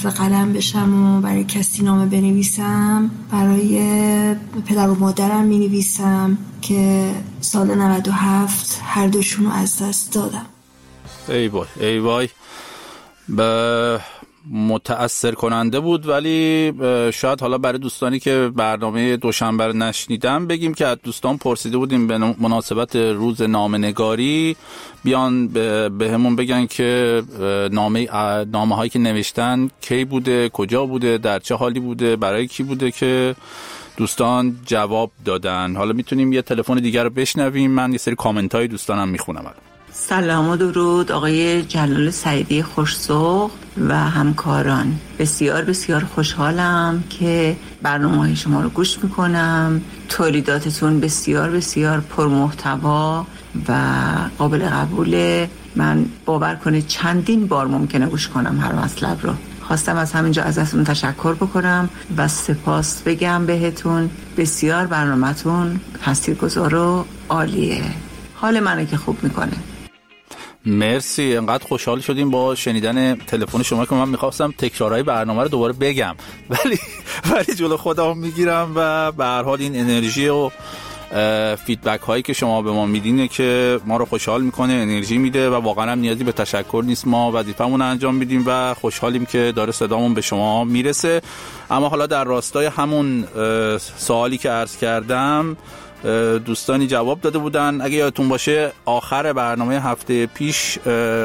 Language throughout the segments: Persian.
دست به قلم بشم و برای کسی نامه بنویسم، برای پدر و مادرم می‌نویسم که سال 97 هر دوشون رو از دست دادم. ای وای متأثر کننده بود، ولی شاید حالا برای دوستانی که برنامه دوشنبه رو نشنیدم بگیم که از دوستان پرسیده بودیم به مناسبت روز نامه‌نگاری بیان به همون بگن که نامه هایی که نوشتن کی بوده، کجا بوده، در چه حالی بوده، برای کی بوده که دوستان جواب دادن. حالا میتونیم یه تلفن دیگر رو بشنویم، من یه سری کامنت های دوستانم میخونم. سلام و درود آقای جلال سعیدی خوش‌ذوق و همکاران. بسیار بسیار خوشحالم که برنامه‌های شما رو گوش میکنم. تولیداتتون بسیار بسیار پرمحتوا و قابل قبوله. من باور کنید چندین بار ممکنه گوش کنم هر مطلب رو. خواستم از همینجا ازتون تشکر بکنم و سپاس بگم بهتون. بسیار برنامه‌تون تاثیرگذار و عالیه. حال منو که خوب میکنه. مرسی، انقدر خوشحال شدیم با شنیدن تلفن شما که من میخواستم تکرارهای برنامه رو دوباره بگم ولی جلو خودم میگیرم و به هر حال این انرژی و فیدبک هایی که شما به ما میدینه که ما رو خوشحال میکنه، انرژی میده و واقعا هم نیازی به تشکر نیست. ما وظیفمون رو انجام میدیم و خوشحالیم که داره صدامون به شما میرسه. اما حالا در راستای همون سوالی که عرض کردم دوستانی جواب داده بودن. اگه یادتون باشه آخر برنامه هفته پیش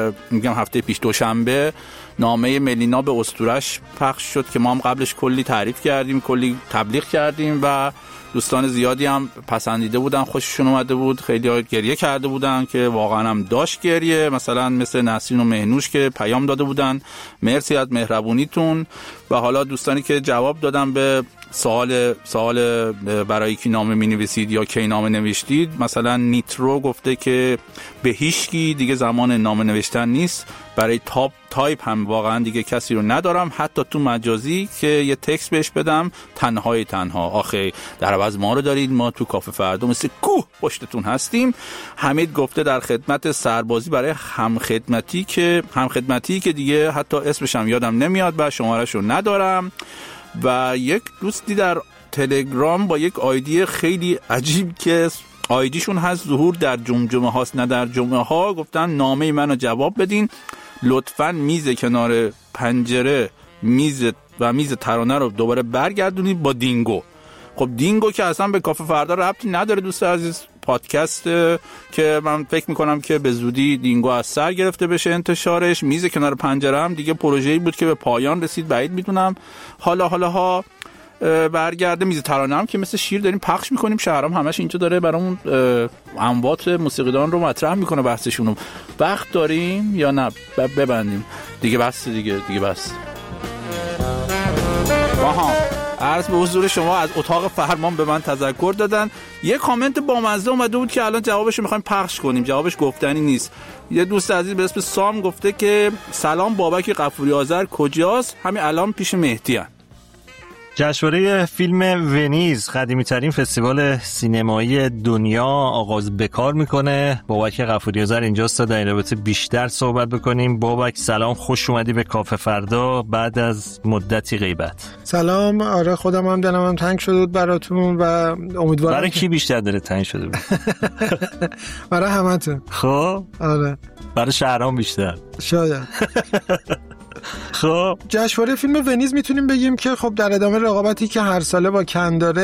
دوشنبه نامه ملینا به اسطورش پخش شد که ما هم قبلش کلی تعریف کردیم، کلی تبلیغ کردیم و دوستان زیادی هم پسندیده بودن، خوششون اومده بود. خیلی ها گریه کرده بودن که واقعا هم داشت گریه، مثلا مثل نسرین و مهنوش که پیام داده بودن مرسی از مهربونیتون. و حالا دوستانی که جواب دادن به سوال برای کی نامه می نویسید یا کی نامه نوشتید، مثلا نیترو گفته که به هیچکی دیگه زمان نامه نوشتن نیست، برای تایپ هم واقعا دیگه کسی رو ندارم، حتی تو مجازی که یه تکست بهش بدم تنها آخه در عوض ما رو دارید، ما تو کافه فردا مثل کوه پشتتون هستیم. حمید گفته در خدمت سربازی برای همخدمتی که دیگه حتی اسمش هم یادم نمیاد و شماره‌شو ندارم. و یک دوستی در تلگرام با یک آیدی خیلی عجیب که آیدیشون هست ظهور در جمجمه هاست نه در جمعه ها، گفتن نامه منو جواب بدین، لطفاً میز کنار پنجره میز ترانه رو دوباره برگردونید با دینگو. خب دینگو که اصلا به کافه فردا ربطی نداره دوست عزیز، پادکست که من فکر میکنم که به زودی دینگو از سر گرفته بشه انتشارش. میز کنار پنجره هم دیگه پروژه‌ای بود که به پایان رسید، بعید میدونم حالا برگرده. میز ترانه هم که مثل شیر داریم پخش میکنیم، شهرام همش اینجا داره برامون اموات موسیقیدان رو مطرح میکنه، بحثشون. وقت داریم یا نه ببندیم دیگه؟ بس دیگه بس. عرض به حضور شما از اتاق فرمان به من تذکر دادن. یه کامنت بامزه اومده بود که الان جوابش رو میخوایم پخش کنیم، جوابش گفتنی نیست. یه دوست عزیز به اسم سام گفته که سلام، بابک غفوری آذر کجاست؟ همین الان پیش مهدی هست. جشنواره فیلم ونیز، قدیمی‌ترین فستیوال سینمایی دنیا، آغاز به کار میکنه. بابک غفوری آذر اینجاست تا در این رابطه بیشتر صحبت بکنیم. بابک سلام، خوش اومدی به کافه فردا بعد از مدتی غیبت. سلام. آره خودم هم دلم هم تنگ شده بود براتون و امیدوارم. برای کی بیشتر داره تنگ شده بود؟ برای همتون. خب آره برای شهرام بیشتر شاید. خب جشنواره فیلم ونیز میتونیم بگیم که خب در ادامه رقابتی که هر ساله با کن داره